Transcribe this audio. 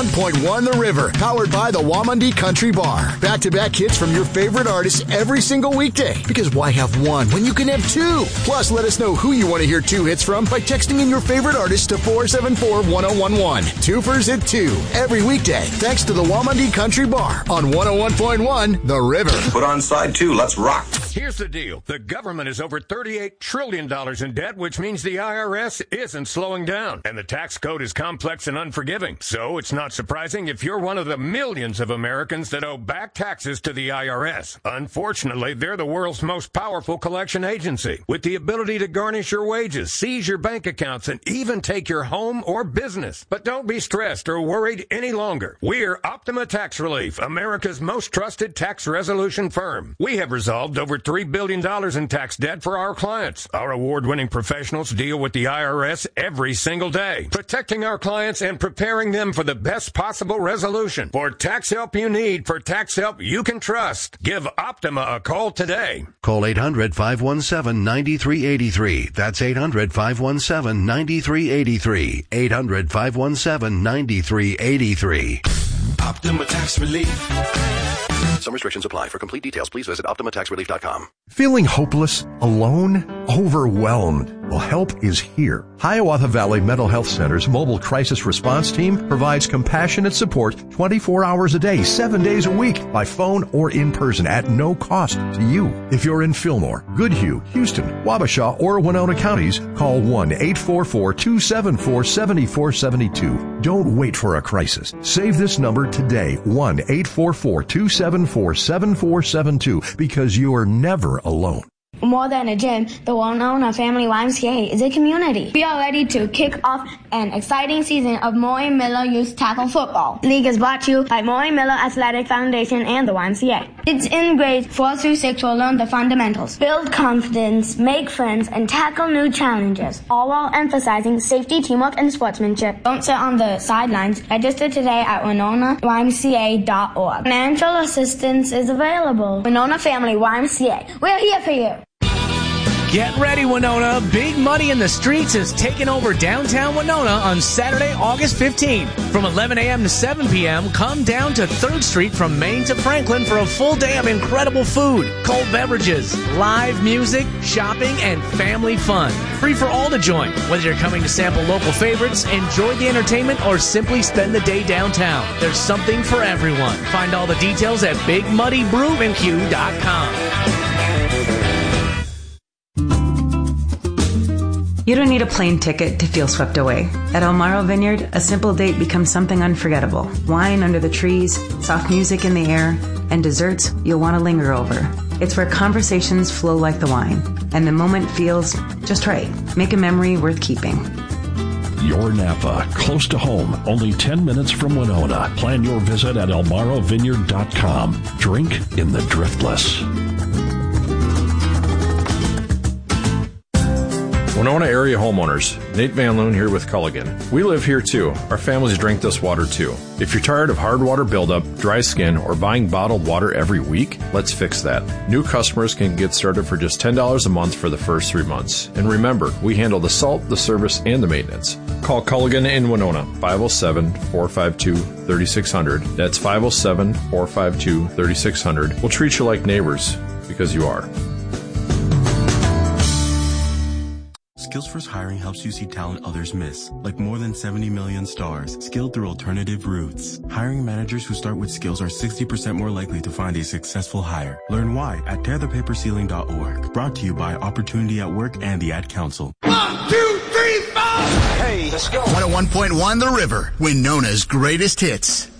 101.1 The River, powered by the Wamandi Country Bar. Back-to-back hits from your favorite artists every single weekday. Because why have one when you can have two? Plus, let us know who you want to hear two hits from by texting in your favorite artist to 474-1011. Twofers at 2 every weekday, thanks to the Wamandi Country Bar on 101.1 The River. Put on side 2. Let's rock. Here's the deal. The government is over $38 trillion in debt, which means the IRS isn't slowing down. And the tax code is complex and unforgiving. So it's not surprising if you're one of the millions of Americans that owe back taxes to the IRS. Unfortunately, they're the world's most powerful collection agency, with the ability to garnish your wages, seize your bank accounts, and even take your home or business. But don't be stressed or worried any longer. We're Optima Tax Relief, America's most trusted tax resolution firm. We have resolved over $3 billion in tax debt for our clients. Our award-winning professionals deal with the IRS every single day, protecting our clients and preparing them for the best possible resolution. For tax help you need, for tax help you can trust, give Optima a call today. Call 800-517-9383. That's 800-517-9383. 800-517-9383. Optima Tax Relief. Some restrictions apply. For complete details, please visit OptimaTaxRelief.com. Feeling hopeless, alone, overwhelmed? Well, help is here. Hiawatha Valley Mental Health Center's mobile crisis response team provides compassionate support 24 hours a day, 7 days a week, by phone or in person at no cost to you. If you're in Fillmore, Goodhue, Houston, Wabasha, or Winona counties, call 1-844-274-7472. Don't wait for a crisis. Save this number today, 1-844-274-7472, because you are never alone. More than a gym, the Winona Family YMCA is a community. We are ready to kick off an exciting season of Maury Miller Youth Tackle Football. The league is brought to you by Maury Miller Athletic Foundation and the YMCA. Kids in grades 4 through 6 will learn the fundamentals, build confidence, make friends, and tackle new challenges, all while emphasizing safety, teamwork, and sportsmanship. Don't sit on the sidelines. Register today at WinonaYMCA.org. Financial assistance is available. Winona Family YMCA. We're here for you. Get ready, Winona. Big Money in the Streets is taking over downtown Winona on Saturday, August 15th. From 11 a.m. to 7 p.m., come down to 3rd Street from Main to Franklin for a full day of incredible food, cold beverages, live music, shopping, and family fun. Free for all to join. Whether you're coming to sample local favorites, enjoy the entertainment, or simply spend the day downtown, there's something for everyone. Find all the details at BigMuddyBrewandQ.com. You don't need a plane ticket to feel swept away. At Elmaro Vineyard, a simple date becomes something unforgettable. Wine under the trees, soft music in the air, and desserts you'll want to linger over. It's where conversations flow like the wine, and the moment feels just right. Make a memory worth keeping. Your Napa, close to home, only 10 minutes from Winona. Plan your visit at elmarovineyard.com. Drink in the driftless. Winona area homeowners, Nate Van Loon here with Culligan. We live here too. Our families drink this water too. If you're tired of hard water buildup, dry skin, or buying bottled water every week, let's fix that. New customers can get started for just $10 a month for the first 3 months. And remember, we handle the salt, the service, and the maintenance. Call Culligan in Winona, 507-452-3600. That's 507-452-3600. We'll treat you like neighbors, because you are. Skills First Hiring helps you see talent others miss, like more than 70 million stars, skilled through alternative routes. Hiring managers who start with skills are 60% more likely to find a successful hire. Learn why at tearthepaperceiling.org. Brought to you by Opportunity at Work and the Ad Council. 1, 2, 3, 4! Hey, let's go. 101.1 The River, Winona's greatest hits.